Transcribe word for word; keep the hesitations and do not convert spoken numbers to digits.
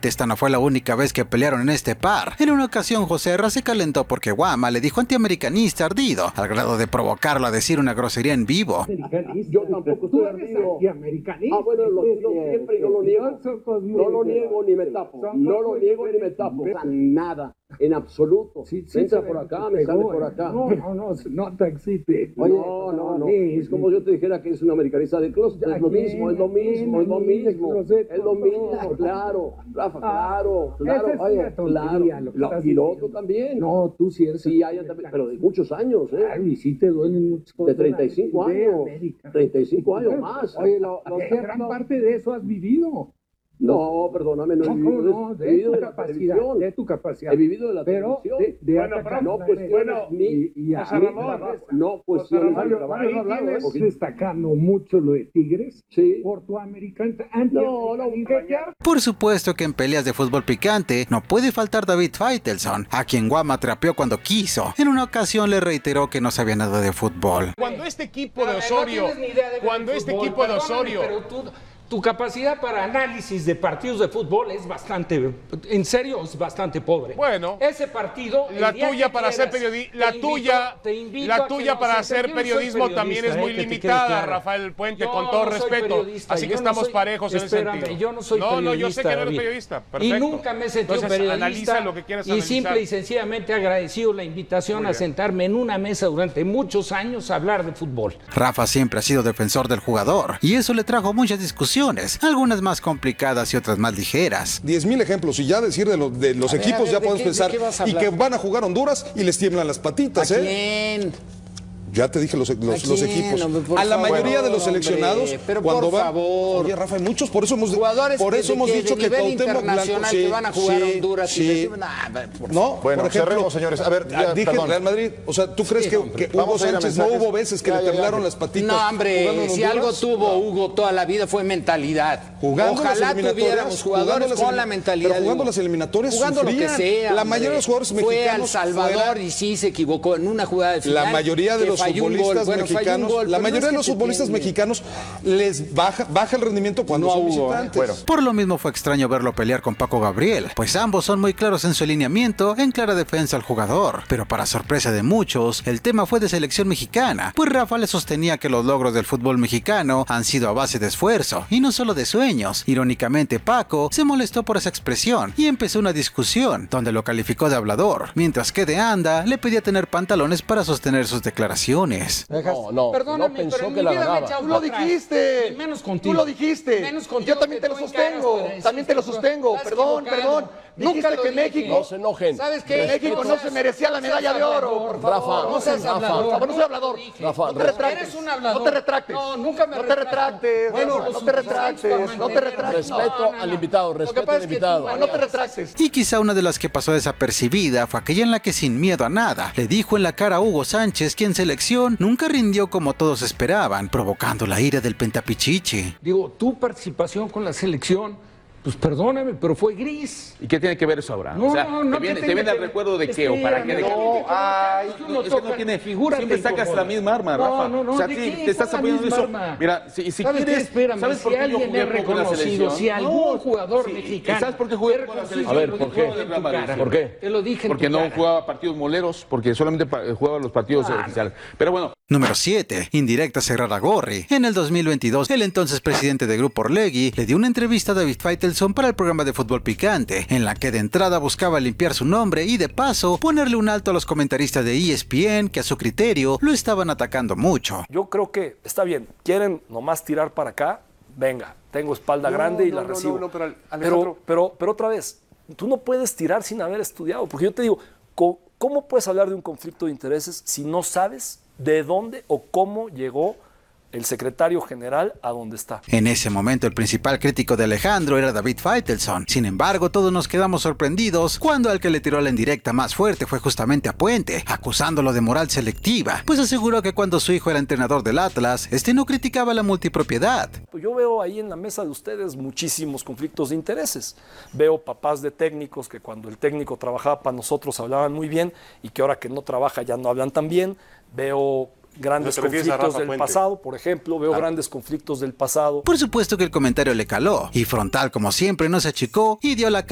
Obviamente esta no fue la única vez que pelearon en este par. En una ocasión Joserra se calentó porque Guama le dijo antiamericanista ardido, al grado de provocarlo a decir una grosería en vivo. Yo tampoco estoy ardido. Ah, bueno, lo digo siempre y no lo niego. No lo niego ni me tapo. No lo niego ni me tapo. Nada, en absoluto. Entra por acá, me sale por acá. No, no, no, no te existe. Oye, no, no, no. Es como yo te dijera que es un americanista de closet. Es lo mismo, es lo mismo, es lo mismo. Es lo mismo, claro. Rafa, claro, claro. Oye, claro. Y lo otro también. No, tú sí eres. Sí, hay, pero de muchos años, ¿eh? Claro, y sí te duelen muchas cosas. De treinta y cinco años. treinta y cinco años más. Oye, lo, lo gran parte de eso has vivido. No, perdóname, no he vivido, no, no, de, he vivido tu de la capacidad, televisión. de tu capacidad. He vivido de la pero televisión. De, de bueno, pero no cuestiones ni... Y, y José Ramón, no cuestiones mi trabajo. Ahí tienes porque... destacando mucho lo de Tigres sí. por tu americano. No, no, por supuesto que en peleas de fútbol picante no puede faltar David Faitelson, a quien Guama trapeó cuando quiso. En una ocasión le reiteró que no sabía nada de fútbol. Cuando este equipo de Osorio, no de cuando este fútbol, equipo de Osorio... Pero tú, tu capacidad para análisis de partidos de fútbol es bastante, en serio, es bastante pobre. Bueno, ese partido, la tuya para hacer periodismo, la tuya, la tuya para hacer periodismo también es muy limitada, Rafael Puente, con todo respeto. Así que estamos parejos en ese sentido. Yo no soy periodista. No, no, yo sé que no eres periodista. Perfecto. Y nunca me he sentido Entonces, periodista. Analiza lo que quieras y analizar. simple y sencillamente agradecido la invitación a sentarme en una mesa durante muchos años a hablar de fútbol. Rafa siempre ha sido defensor del jugador y eso le trajo muchas discusiones, algunas más complicadas y otras más ligeras. diez mil ejemplos y ya decir de, lo, de los a equipos ver, ver, ya podemos pensar y que van a jugar Honduras y les tiemblan las patitas. ¿A ¿eh? quién? Ya te dije los, los, los equipos. Hombre, a la favor, mayoría de los hombre, seleccionados, pero cuando por van. Favor. Oye, Rafa, hay muchos, por eso hemos, jugadores por eso que, hemos que dicho de que Cuauhtémoc Blanco. Sí, que van a jugar sí, Honduras. Sí. Y decir, nah, no, bueno, por ejemplo, cerremos, señores. A ver, ya, dije perdón. Real Madrid. O sea, ¿tú crees sí, que, hombre, que Hugo Sánchez no hubo veces que ya, le ya, temblaron ya. las patitas? No, hombre, si algo tuvo no. Hugo toda la vida fue mentalidad. Jugando Ojalá las tuviéramos jugadores las con la mentalidad. Pero jugando las eliminatorias jugando sufrían. lo que sea. La hombre. mayoría de los jugadores fue mexicanos fue al Salvador fuera, y sí se equivocó en una jugada de final. La mayoría de los futbolistas bueno, mexicanos, gol, la mayoría no es de los futbolistas tiene. mexicanos les baja, baja el rendimiento cuando no son hubo, visitantes. ¿eh? Bueno. Por lo mismo fue extraño verlo pelear con Paco Gabriel, pues ambos son muy claros en su alineamiento, en clara defensa al jugador. Pero para sorpresa de muchos, el tema fue de selección mexicana, pues Rafa le sostenía que los logros del fútbol mexicano han sido a base de esfuerzo, y no solo de sueños. Irónicamente, Paco se molestó por esa expresión, y empezó una discusión, donde lo calificó de hablador, mientras que de Anda le pedía tener pantalones para sostener sus declaraciones. No, no, Perdóname, no pensó pero en que mi la vida me he ganaba. echado Tú lo para dijiste. atrás. Menos contigo. Tú lo dijiste. Menos contigo. Yo también te lo sostengo. También te lo sostengo. Perdón, perdón. Dijiste que México. No se enojen. ¿Sabes qué? México no se merecía la medalla de oro. Por favor. Rafa, No seas Rafa. hablador. Por favor, no seas hablador. Rafa, No te retractes. Eres un hablador. No te retractes. No, nunca me No te retractes. Bueno, No te retractes. No te retractes. Respeto al invitado, respeto al invitado. No te retractes. Y quizá una de las que pasó desapercibida fue aquella en la que sin miedo a nada le dijo en la cara a Hugo Sánchez que en selección nunca rindió como todos esperaban, provocando la ira del pentapichichi. Digo, tu participación con la selección, pues perdóname, pero fue gris. ¿Y qué tiene que ver eso ahora? No, o sea, no, no, ¿te viene, ¿qué te viene tiene al que- recuerdo de qué o para qué? De Espérame, qué? no, ay, No, no es que no toca- tiene, figúrate siempre sacas como- la misma arma, No, Rafa. no, no, o sea, ¿de sí, qué? te estás ¿Cuál apoyando en misma eso. arma? Mira, si, si ¿Sabes quieres, qué? Espérame, ¿sabes si por qué yo alguien jugué es poco en la reconocido, selección? si algún No, jugador sí, mexicano ¿sabes por qué jugué es poco en la reconocido, selección? A ver, lo ¿por dijo qué? en tu cara. ¿Por qué? Te lo dije en Porque tu no cara. jugaba partidos moleros, porque solamente pa- jugaba los partidos Ah, oficiales. Pero bueno. Número siete. Indirecta cerrar a Gorri. En el dos mil veintidós, el entonces presidente de Grupo Orlegui le dio una entrevista a David Faitelson para el programa de Fútbol Picante, en la que de entrada buscaba limpiar su nombre y de paso ponerle un alto a los comentaristas de E S P N que a su criterio lo estaban atacando mucho. Yo creo que está bien, quieren nomás tirar para acá, venga, tengo espalda No, grande y no, la no, recibo. no, no, pero, Alejandro... pero, pero, pero otra vez, tú no puedes tirar sin haber estudiado, porque yo te digo, co- ¿cómo puedes hablar de un conflicto de intereses si no sabes de dónde o cómo llegó el secretario general a donde está? En ese momento el principal crítico de Alejandro era David Faitelson. Sin embargo, todos nos quedamos sorprendidos cuando al que le tiró la indirecta más fuerte fue justamente a Puente, acusándolo de moral selectiva, pues aseguró que cuando su hijo era entrenador del Atlas, este no criticaba la multipropiedad. Pues yo veo ahí en la mesa de ustedes muchísimos conflictos de intereses. Veo papás de técnicos que cuando el técnico trabajaba para nosotros hablaban muy bien y que ahora que no trabaja ya no hablan tan bien. Veo grandes conflictos del pasado, por ejemplo, veo grandes conflictos del pasado. Por supuesto que el comentario le caló, y Frontal como siempre no se achicó y dio la